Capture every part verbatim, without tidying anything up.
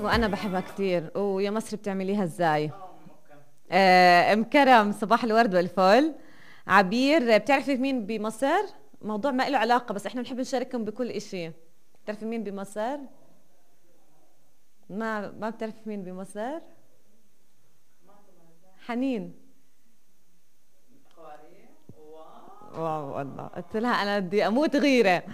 وانا بحبها كثير. ويا مصر بتعمليها ازاي؟ آه ام كرم، صباح الورد والفل. عبير، بتعرفي مين بمصر؟ موضوع ما له علاقة، بس احنا بنحب نشارككم بكل اشي. بتعرفي مين بمصر؟ ما ما بتعرفي مين بمصر؟ حنين. واو والله، قلت لها انا بدي اموت غيرة.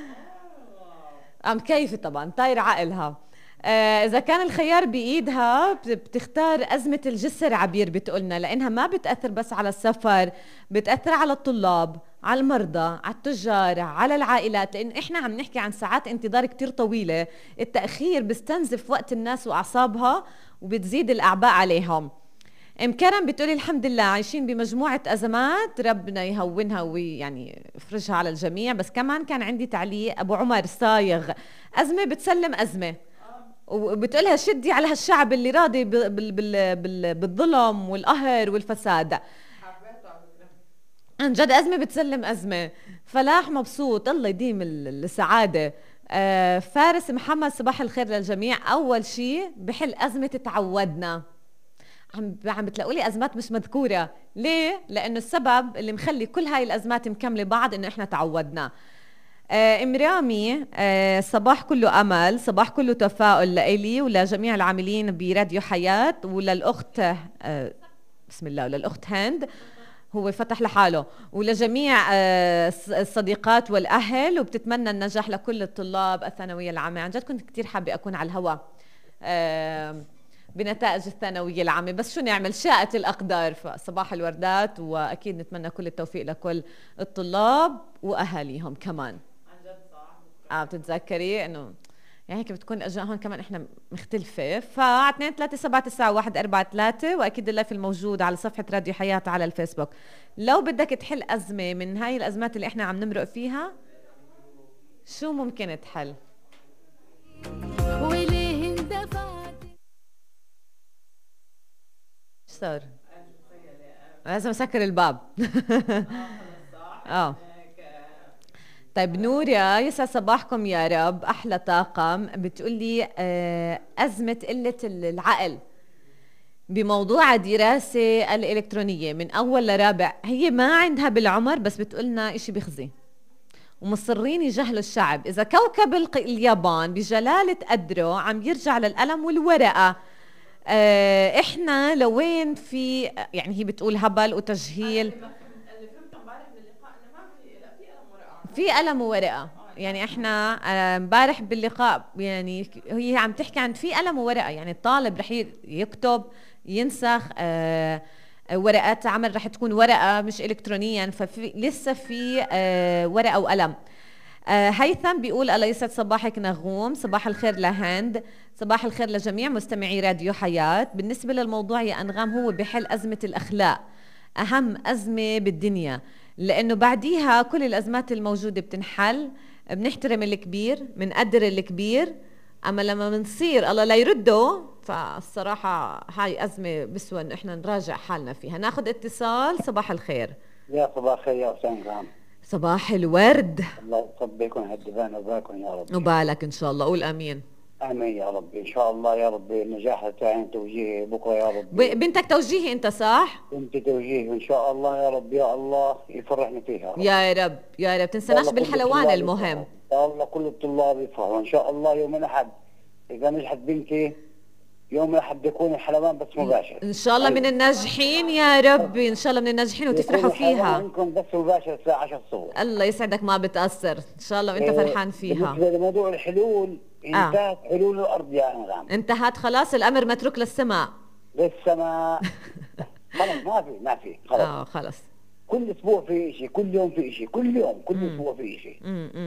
ام كيفي طبعا، طاير عقلها. آه اذا كان الخيار بايدها بتختار ازمه الجسر. عبير بتقولنا لانها ما بتاثر بس على السفر، بتاثر على الطلاب، على المرضى، على التجار، على العائلات، لان احنا عم نحكي عن ساعات انتظار كتير طويله. التاخير بيستنزف وقت الناس واعصابها وبتزيد الاعباء عليهم. ام كرم بتقولي الحمد لله عايشين بمجموعة أزمات، ربنا يهونها ويعني يفرجها على الجميع. بس كمان كان عندي تعليق. أبو عمر صايغ، أزمة بتسلم أزمة، وبتقولها شدي على هالشعب اللي راضي بال بال بال بال بالظلم والقهر والفساد. عن جد أزمة بتسلم أزمة. فلاح مبسوط، الله يديم السعادة. آه فارس محمد، صباح الخير للجميع. أول شي بحل أزمة تعودنا. عم عم بتلاقوا لي ازمات مش مذكوره، ليه؟ لانه السبب اللي مخلي كل هاي الازمات مكمله بعض انه احنا تعودنا. آه ام رامي، آه صباح كله امل، صباح كله تفاؤل لإلي ولجميع العاملين براديو حياه، وللاخت آه بسم الله، وللاخت هند، هو فتح لحاله، ولجميع آه الصديقات والاهل، وبتتمنى النجاح لكل الطلاب الثانويه العامه. عن جد كنت كثير حابه اكون على الهواء آه بنتائج الثانوية العامة، بس شو نعمل، شاءت الأقدار. فصباح الوردات، وأكيد نتمنى كل التوفيق لكل الطلاب وأهاليهم كمان. عن جد صح. آه بتتذكري إنه يعني هيك بتكون الأجواء هون كمان إحنا مختلفة. فعلى اثنين ثلاثة سبعة تسعة واحد أربعة ثلاثة، وأكيد اللايف الموجود على صفحة راديو حياة على الفيسبوك. لو بدك تحل أزمة من هاي الأزمات اللي إحنا عم نمرق فيها، شو ممكن تحل؟ صار لازم اسكر الباب. اه طيب نوريا، يسعد صباحكم يا رب، احلى طاقم. بتقولي آه ازمه قله العقل بموضوع الدراسه الالكترونيه من اول لرابع. هي ما عندها بالعمر، بس بتقولنا اشي بخزي، ومصرين يجهلوا الشعب. اذا كوكب اليابان بجلاله قدره عم يرجع للقلم والورقه، آه احنا لوين في؟ يعني هي بتقول هبل وتجهيل. اللي فهمته امبارح باللقاء انه ما في لا في قلم ورقه، في قلم وورقه. يعني احنا امبارح باللقاء يعني هي عم تحكي عن في قلم وورقه، يعني الطالب رح يكتب ينسخ آه ورقات عمل رح تكون ورقه مش الكترونيا، ففي لسه في آه ورقه وقلم. آه هيثم بيقول الله يسعد صباحك نغوم، صباح الخير لهند، صباح الخير لجميع مستمعي راديو حياة. بالنسبة للموضوع يا أنغام، هو بحل أزمة الأخلاق، أهم أزمة بالدنيا، لأنه بعديها كل الأزمات الموجودة بتنحل. بنحترم الكبير، بنقدر الكبير، أما لما بنصير الله لا يرده، فالصراحة هاي أزمة بسوى إنه إحنا نراجع حالنا فيها. ناخذ اتصال. صباح الخير. يا صباح الخير يا أستاذ أنغام. صباح الورد. الله يصبيكم هالدفان وباكم يا رب. وبالك إن شاء الله، قول آمين. آمين يا رب إن شاء الله يا رب. النجاح تاعين توجيهي بكرة يا رب. بنتك توجيهي أنت صح؟ بنتي توجيهي إن شاء الله يا رب، يا الله يفرحني فيها رب. يا رب يا رب، تنسناش بالحلوان المهم. يا الله كل الطلاب يفرحوا إن شاء الله. يوم الأحد إذا نجحت بنتي يوم الأحد يكون الحلوان بس مباشر إن شاء الله. أيوة. من الناجحين يا ربي، إن شاء الله من الناجحين وتفرحوا فيها. يكون بس مباشر الساعة عشرة الصبح. الله يسعدك، ما بتأثر إن شاء الله وأنت فرحان فيها. بالنسبة لموضوع الحلول، انتهت آه. حلول الأرض يا أنغام، انتهت خلاص، الأمر متروك للسماء. للسماء خلاص ما في ما في خلاص. اه خلاص. كل اسبوع في شيء، كل يوم في شيء، كل يوم كل مم. اسبوع في شيء.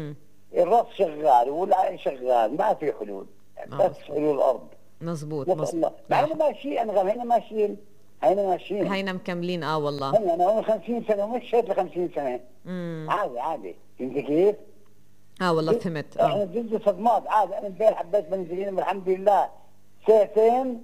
الراس شغال والعين شغال، ما في حلول بس حلول الارض. مزبوط مزبوط. هينا ماشيين انغام، هينا ماشيين هينا ماشيين هينا مكملين. اه والله هينا انا عمري خمسين سنه ومش شايف ل خمسين سنه. امم عادي عادي. فهمت كيف؟ اه والله فهمت. اه انا جزء صدمات عادي. انا امبارح حبيت بنزين الحمد لله، ساعتين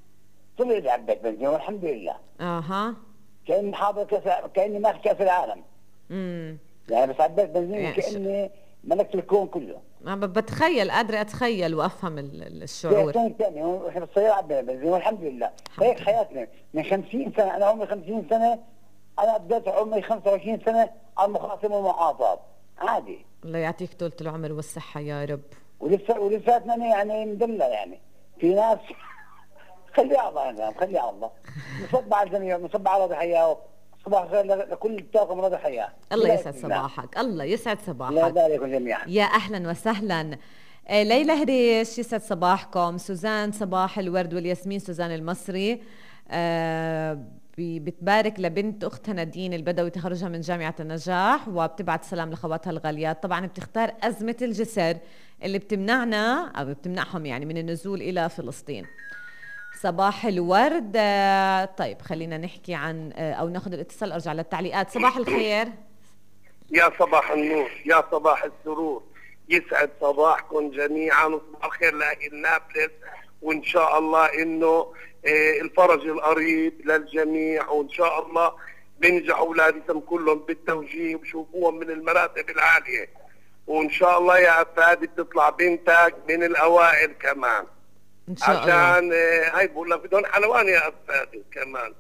طلعت حبيت بنزين والحمد لله. اها كاني حاضر كاس، كاني ماخذ كاس العالم. امم يعني بس حبيت بنزين كاني ملكت الكون كله. ما بتخيل، قادرة اتخيل وافهم الشعور. سنة ثانية احنا بالسيارة عبينا بنزين والحمد لله. هيك حياتنا من خمسين سنة، انا عمري خمسين سنة، انا بدأت عمري خمسة وعشرين سنة على المخاصم والمعاصات عادي. الله يعطيك طولة العمر والصحة يا رب. ولسه ولساتنا يعني مدلة يعني. في ناس خليها على الله يعني، خليها على الله. نصب على الجميع، نصب على رضا حياه، صباح خير لكل الطاقم رضا حياه. الله يسعد صباحك، الله يسعد صباحك. الله يبارك جميعا. يا اهلا وسهلا. ليلى هريش يسعد صباحكم. سوزان صباح الورد والياسمين. سوزان المصري أه بتبارك لبنت اختها نادين البدوي تخرجها من جامعة النجاح، وبتبعت سلام لاخواتها الغاليات. طبعا بتختار أزمة الجسر اللي بتمنعنا او بتمنعهم يعني من النزول الى فلسطين. صباح الورد. طيب خلينا نحكي عن او ناخذ الاتصال، ارجع للتعليقات. صباح الخير. يا صباح النور، يا صباح السرور، يسعد صباحكم جميعا، وصباح الخير لاهل نابلس، وان شاء الله انه الفرج القريب للجميع، وان شاء الله بنجح اولادكم كلهم بالتوجيه وبشوفوهم من المراتب العاليه، وان شاء الله يا افادي بتطلع بنتك من الاوائل كمان ان شاء الله. عشان هاي بقول لك بدون حلوان يا افادي كمان.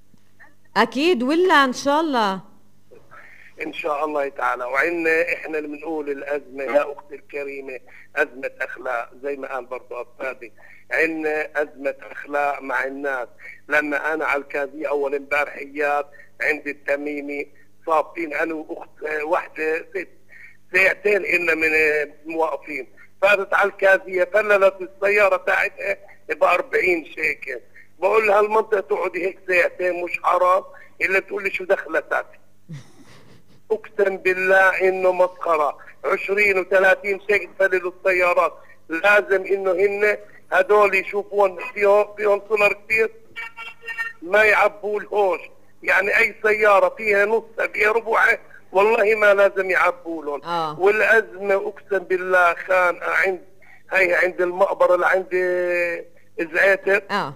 اكيد ولا ان شاء الله ان شاء الله تعالى. وعندنا احنا اللي بنقول الازمه يا اختي الكريمه ازمه اخلاق، زي ما قال برضه افادي، عندنا ازمه اخلاق مع الناس. لما انا على الكازيه اول امبارحيات عند التميمي صابتين انا واخت واحده ست ساعتين إلنا من المواقفين، فاتت على الكازيه فللت السياره تاعتها ب أربعين شيكل. بقول لها المنطقه تقعدي هيك ساعتين مش حرام؟ الا تقول لي شو دخلتك؟ اقسم بالله انه مسخره. عشرين وثلاثين شيكل فللوا السيارات. لازم انه هن هدول يشوفون فيهم فيهم سولار كثير ما يعبوا الهوش، يعني اي سياره فيها نص فيها ربعه والله ما لازم يعبوا لهم. آه. والازمه اقسم بالله خان عند هي عند المقبره اللي عند زعيتر. اه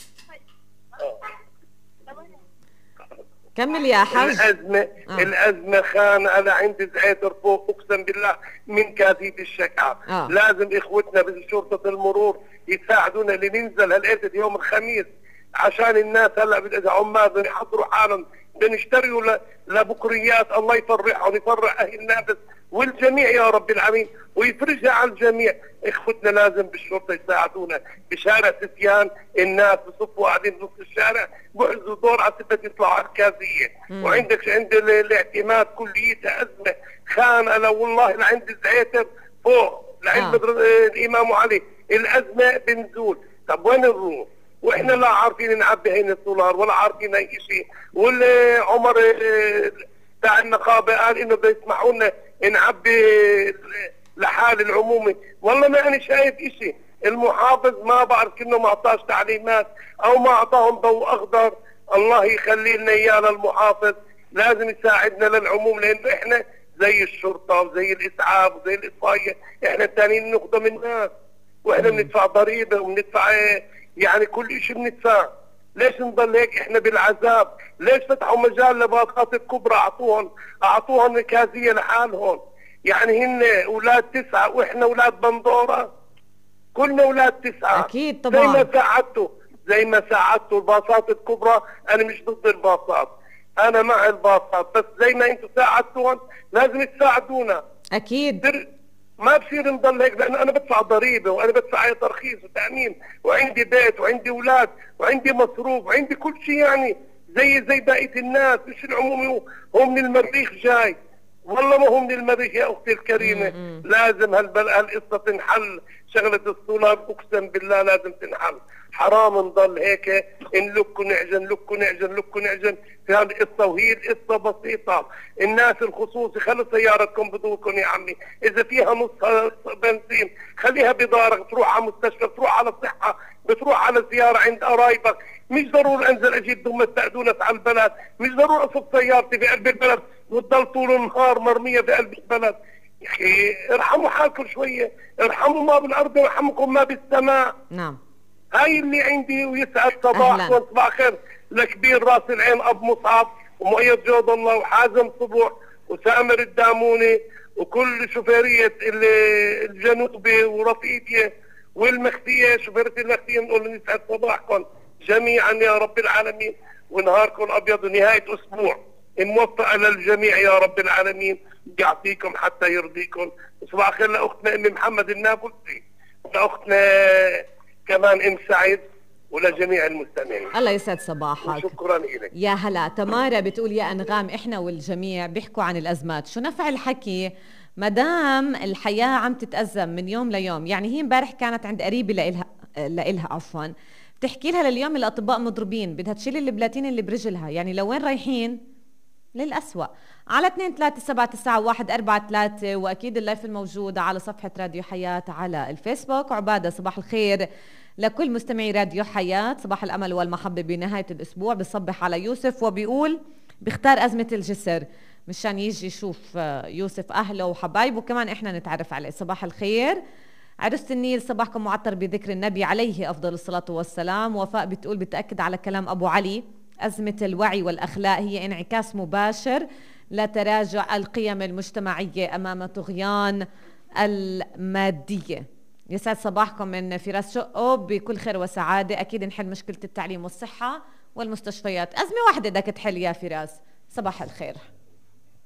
كمل يا حاج. الازمه آه. الازمه خان انا عند زعيتر فوق اقسم بالله من كاذيب الشكعه. آه. لازم اخوتنا بشرطه المرور يساعدونا لننزل هالقيت يوم الخميس عشان الناس هلا اذا عمال بدهم يحضروا حالهم بدهم يشتروا لبكريات. الله يفرحهم ويفرح اهل نابلس والجميع يا رب العالمين ويفرجها على الجميع. اخوتنا لازم بالشرطه يساعدونا. بشارع سفيان الناس بصفوا قاعدين بنص الشارع بحجزوا دور على سبت يطلعوا على الكازيه. وعندك عند الاعتماد كليتها ازمه خانه لو والله لعند زعيتر فوق لعند آه. الامام علي الازمه بنزول. طب وين نروح؟ واحنا لا عارفين نعبي هين السولار ولا عارفين اي شيء. والعمر تاع النقابه قال انه بده يسمحوا لنا نعبي لحال العمومي. والله ما انا شايف شيء. المحافظ ما بعرف كأنه ما اعطاش تعليمات او ما اعطاهم ضوء اخضر. الله يخلي لنا اياه للمحافظ. لازم يساعدنا للعموم لانه احنا زي الشرطه وزي الاسعاف وزي الاطفائيه احنا الثانيين نخدم الناس واحنا بندفع ضريبه وبندفع يعني كل شيء بندفع. ليش نضل هيك احنا بالعذاب؟ ليش فتحوا مجال لباطات الكبرى اعطوهم اعطوهم كازيه لحالهم؟ يعني هن اولاد تسعه واحنا اولاد بندوره. كلنا اولاد تسعه. اكيد طبعا. زي ما ساعدتوا زي ما ساعدتوا الباصات الكبرى. انا مش ضد الباصات، انا مع الباصات، بس زي ما انتم ساعدتوهم لازم تساعدونا. اكيد ما بصير نضل هيك لان انا بدفع ضريبه وانا بدفع اي ترخيص وتامين وعندي بيت وعندي اولاد وعندي مصروف وعندي كل شيء يعني زي زي بقيه الناس. مش العمومي هو من المريخ جاي. والله ما هو من المريخ يا اختي الكريمه. م -م. لازم هالقصه تنحل. شغله السولار اقسم بالله لازم تنحل. حرام نضل هيك نلك ونعجن نلك ونعجن نلك ونعجن في هذه القصه. وهي القصه بسيطه. الناس الخصوصي خلوا سيارتكم بدوركم يا عمي. اذا فيها نص بنزين خليها بدارك تروح على مستشفى بتروح على الصحه بتروح على زياره عند قرايبك. مش ضروري انزل اجيب دم تأدونة على البلد. مش ضروري اصب سيارتي في قلب البلد وتضل طول النهار مرميه في قلب البلد. يا اخي ارحموا حالكم شويه. ارحموا ما بالارض يرحمكم ما بالسماء. نعم. هاي اللي عندي. ويسعد صباحكم. صباح خير لكبير راس العين ابو مصعب ومؤيد جود الله وحازم صبح وسامر الداموني وكل شوفيرية الجنوبي ورفيقية والمختية، شوفيرة المختية، نقول يسعد صباحكم جميعا يا رب العالمين، ونهاركم أبيض ونهاية أسبوع موفقة للجميع يا رب العالمين، يعطيكم حتى يرضيكم. صباح الخير لأختنا أم محمد النابلسي، ولأختنا كمان أم سعيد، ولجميع المستمعين. الله يسعد صباحك. شكرا لك. يا هلا. تمارا بتقول يا أنغام إحنا والجميع بيحكوا عن الأزمات، شو نفع الحكي مدام الحياة عم تتأزم من يوم ليوم؟ يعني هي امبارح كانت عند قريبة لإلها لإلها عفوا، بتحكي لها لليوم الأطباء مضروبين، بدها تشيل البلاتين اللي برجلها، يعني لوين رايحين؟ للأسوأ. على اثنين ثلاثة سبعة تسعة واحد أربعة ثلاثة، وأكيد اللايف الموجود على صفحة راديو حياة على الفيسبوك. عبادة صباح الخير لكل مستمعي راديو حياة، صباح الأمل والمحبة بنهاية الأسبوع. بصبح على يوسف وبيقول بيختار أزمة الجسر مشان يجي يشوف يوسف أهله وحبايبه، كمان إحنا نتعرف عليه. صباح الخير. عرس النيل صباحكم معطر بذكر النبي عليه أفضل الصلاة والسلام. وفاء بتقول بتأكد على كلام أبو علي، أزمة الوعي والأخلاق هي انعكاس مباشر لتراجع القيم المجتمعية أمام طغيان المادية. يسعد صباحكم من فراس شقه بكل خير وسعادة. أكيد نحل مشكلة التعليم والصحة والمستشفيات، أزمة واحدة بدك تحل يا فراس. صباح الخير.